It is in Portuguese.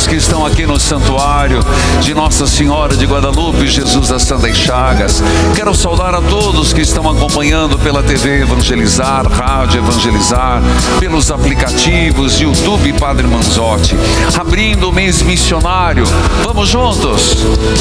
irmãos que estão aqui no santuário de Nossa Senhora de Guadalupe, Jesus das Santas Chagas. Quero saudar a todos que estão acompanhando pela TV Evangelizar, Rádio Evangelizar, pelos aplicativos, YouTube Padre Manzotti. Abrindo o mês missionário, vamos juntos?